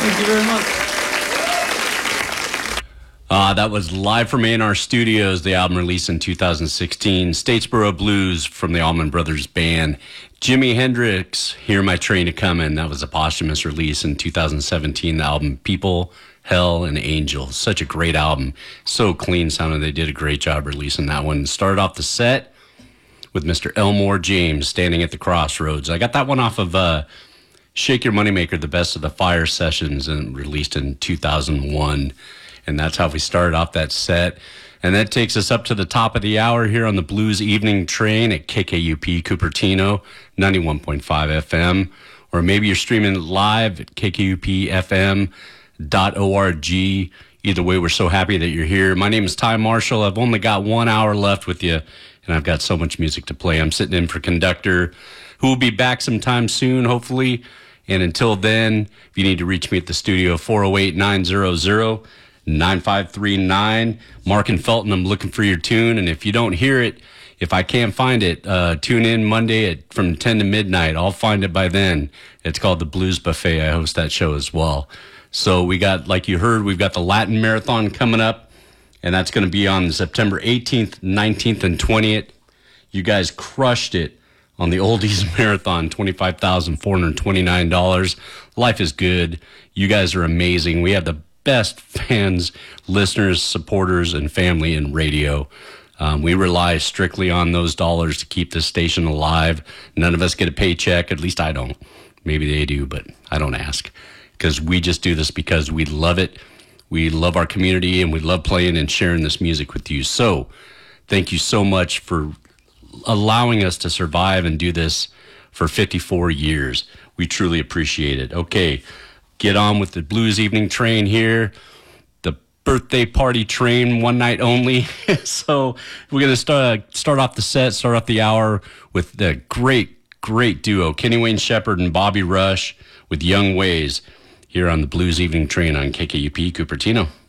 Thank you very much. That was live from A&R Studios, the album released in 2016. Statesboro Blues from the Allman Brothers Band. Jimi Hendrix, Hear My Train A-Comin'. That was a posthumous release in 2017. The album People, Hell, and Angel. Such a great album. So clean sounding. They did a great job releasing that one. Started off the set with Mr. Elmore James, Standing at the Crossroads. I got that one off of Shake Your Moneymaker, The Best of the Fire Sessions, and released in 2001. And that's how we started off that set. And that takes us up to the top of the hour here on the Blues Evening Train at KKUP Cupertino, 91.5 FM. Or maybe you're streaming live at kkupfm.org. Either way, we're so happy that you're here. My name is Ty Marshall. I've only got 1 hour left with you, and I've got so much music to play. I'm sitting in for Conductor, who will be back sometime soon, hopefully. And until then, if you need to reach me at the studio, 408-900-9539. Mark and Felton, I'm looking for your tune. And if you don't hear it, if I can't find it, tune in Monday from 10 to midnight. I'll find it by then. It's called The Blues Buffet. I host that show as well. So we got, like you heard, we've got the Latin Marathon coming up, and that's going to be on September 18th, 19th, and 20th. You guys crushed it on the Oldies Marathon, $25,429. Life is good. You guys are amazing. We have the best fans, listeners, supporters, and family in radio. We rely strictly on those dollars to keep this station alive. None of us get a paycheck. At least I don't. Maybe they do, but I don't ask. Because we just do this because we love it. We love our community, and we love playing and sharing this music with you. So thank you so much for allowing us to survive and do this for 54 years. We truly appreciate it. Okay, get on with the Blues Evening Train here. The birthday party train, one night only. So we're going to start off the set, start off the hour with the great duo, Kenny Wayne Shepherd and Bobby Rush with Young Ways here on the Blues Evening Train on KKUP Cupertino.